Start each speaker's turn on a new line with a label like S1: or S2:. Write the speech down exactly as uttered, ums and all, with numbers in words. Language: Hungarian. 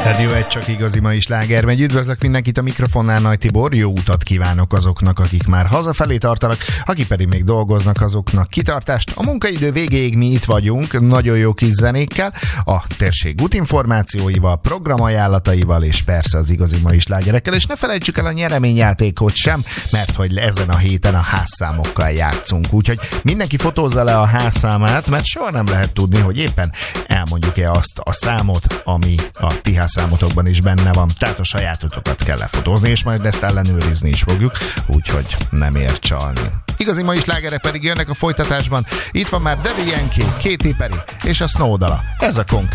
S1: Radio egy csak igazi mai sláger megy. Üdvözlök mindenkit a mikrofonnál, Nagy Tibor. Jó utat kívánok azoknak, akik már hazafelé tartanak, akik pedig még dolgoznak, azoknak kitartást. A munkaidő végéig mi itt vagyunk, nagyon jó kis zenékkel, a térség útinformációival, programajánlataival, és persze az igazi mai slágerekkel. És ne felejtsük el a nyereményjátékot sem, mert hogy ezen a héten a házszámokkal játszunk. Úgyhogy mindenki fotózza le a házszámát, mert soha nem lehet tudni, hogy éppen elmondjuk-e azt a számot, ami a ti házszámotokban is benne van. Tehát a sajátotokat kell lefotózni, és majd ezt ellenőrizni is fogjuk, úgyhogy nem ér csalni. Igazi mai slágerek pedig jönnek a folytatásban. Itt van már Daddy Yankee, Katy Perry és a Snow dala. Ez a Concrete.